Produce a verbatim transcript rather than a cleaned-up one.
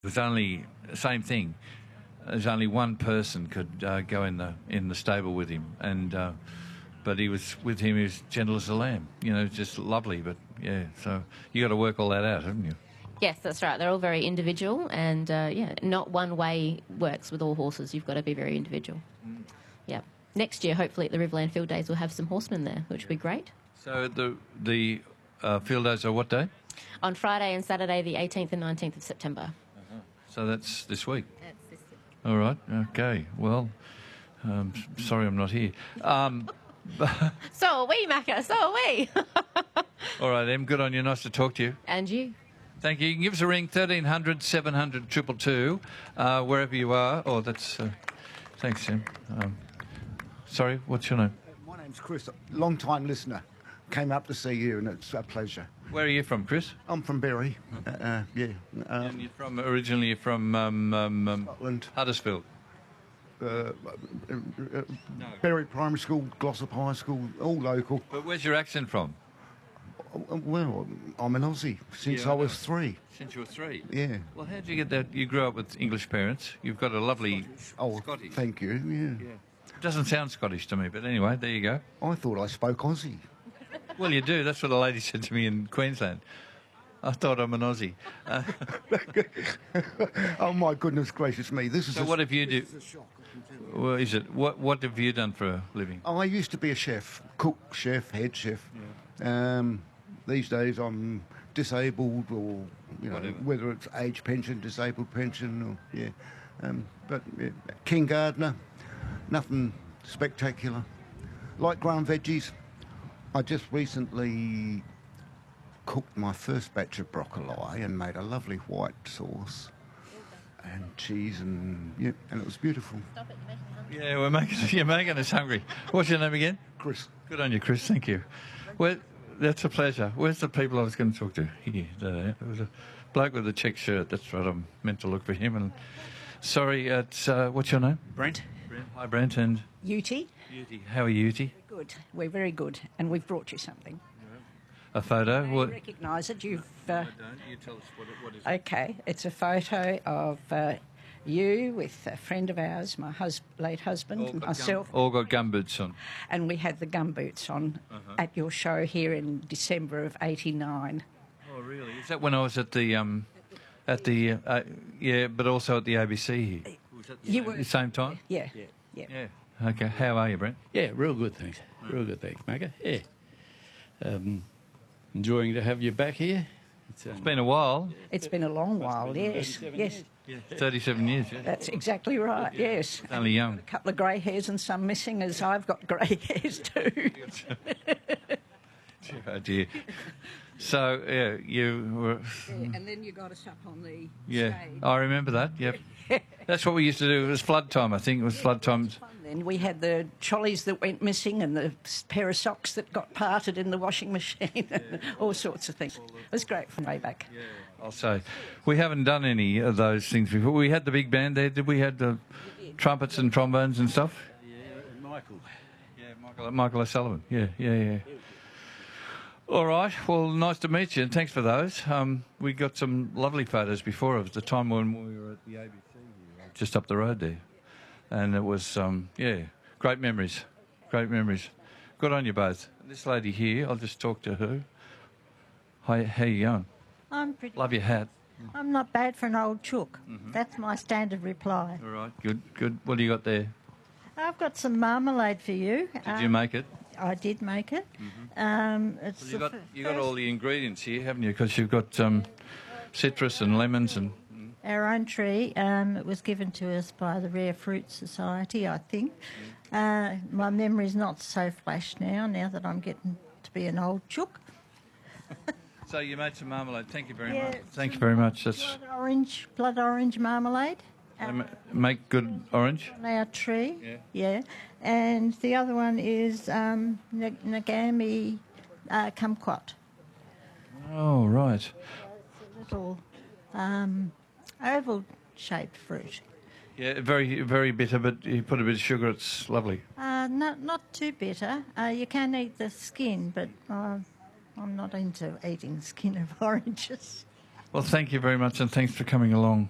It was only same thing. There's only one person could uh, go in the in the stable with him, and uh, but he was with him. He was gentle as a lamb. You know, just lovely. But yeah, so you got to work all that out, haven't you? Yes, that's right. They're all very individual, and uh, yeah, not one way works with all horses. You've got to be very individual. Mm. Yeah. Next year, hopefully, at the Riverland Field Days, we'll have some horsemen there, which will be great. So the the uh, field days are what day? On Friday and Saturday, the eighteenth and nineteenth of September. Uh-huh. So that's this week. That's this week. All right. Okay. Well, um, sorry I'm not here. Um, so are we, Macca. So are we. All right, Em. Good on you. Nice to talk to you. And you. Thank you. You can give us a ring, thirteen hundred, seven hundred, two two two, uh, wherever you are. Oh, that's... Uh, thanks, Em. Um, sorry, what's your name? My name's Chris, long-time listener. Came up to see you, and it's a pleasure. Where are you from, Chris? I'm from Berry. Uh, uh, yeah. Um, and you're from, originally you're from um, um, um, Scotland. Huddersfield. Uh, uh, uh, no. Berry Primary School, Glossop High School, all local. But where's your accent from? Well, I'm an Aussie since yeah, I was three. Since you were three? Yeah. Well, how did you get that? You grew up with English parents. You've got a lovely Scottish. Oh, Scottish. Thank you, yeah. yeah. It doesn't sound Scottish to me, but anyway, there you go. I thought I spoke Aussie. Well, you do. That's what a lady said to me in Queensland. I thought I'm an Aussie. Uh, oh, my goodness gracious me. This is so a, what have you do? Shock, well, is it? What, what have you done for a living? I used to be a chef, cook, chef, head chef. Yeah. Um... These days I'm disabled, or you know, Whatever. whether it's age pension, disabled pension, or yeah. Um, but yeah, king gardener, nothing spectacular. Like growing veggies. I just recently cooked my first batch of broccoli and made a lovely white sauce and cheese, and yeah, and it was beautiful. Stop it, you're making me hungry. Yeah, we're making you're making us hungry. What's your name again? Chris. Good on you, Chris. Thank you. Well, that's a pleasure. Where's the people I was going to talk to? Here, there. There was a bloke with a check shirt. That's right. I'm meant to look for him. And sorry, it's uh, what's your name? Brent. Brent. Hi, Brent. And Uti. Uti. How are you, Uti? Good. We're very good, and we've brought you something. A photo. You What? recognise it. You've. Uh, I don't. You tell us what it, what is it. Okay, it's a photo of uh, you with a friend of ours, my hus- late husband, All and got myself, Gum, all got gumboots on. and we had the gumboots on Uh-huh. at your show here in December of eighty-nine. Oh, really? Is that when I was at the um, at the uh, yeah, but also at the A B C here? Was that the You same, were- the same time? Yeah, yeah. Yeah. Okay. How are you, Brent? Yeah, real good, thanks. Real good, thanks, Macca. Yeah. Um, enjoying to have you back here. It's, um, It's been a while. It's been a long while, been yes, thirty-seven yes. years. Thirty-seven years. Yeah. That's exactly right, yes. Only young. A couple of grey hairs and some missing, as I've got grey hairs too. Oh dear. So yeah, you were. Yeah, and then you got us up on the Yeah, stage. I remember that. Yep. That's what we used to do. It was flood time. I think it was flood time. Then we had the trolleys that went missing and the s- pair of socks that got parted in the washing machine, and all sorts of things. It was great from way back. Yeah, I'll say. We haven't done any of those things before. We had the big band there. Did we had the trumpets and trombones and stuff? Yeah, Michael. Yeah, Michael, Michael O'Sullivan. Yeah, yeah, yeah. All right. Well, nice to meet you, and thanks for those. Um, we got some lovely photos before of the time when we were at the A B C here, just up the road there, and it was um, yeah, great memories, great memories. Good on you both. This lady here, I'll just talk to her. Hi, how you going? I'm pretty. Love your hat. I'm not bad for an old chook. Mm-hmm. That's my standard reply. All right, good, good. What do you got there? I've got some marmalade for you. Did you make it? I did make it. Um, it's Well, you the got f- you got first- all the ingredients here, haven't you? Because you've got um, citrus and lemons and. our own tree. Um, it was given to us by the Rare Fruit Society, I think. Uh, my memory's not so flash now. Now that I'm getting to be an old chook. So you made some marmalade. Thank you very Yeah, much. Thank you very much. That's Blood orange, blood orange marmalade. they Uh, ma- make good orange. on our tree. Yeah. Yeah. And the other one is um, N- Nagami uh, kumquat. Oh right. It's a little um, oval-shaped fruit. Yeah, very very bitter, but you put a bit of sugar. It's lovely. Uh, not not too bitter. Uh, you can eat the skin, but uh, I'm not into eating skin of oranges. Well, thank you very much, and thanks for coming along.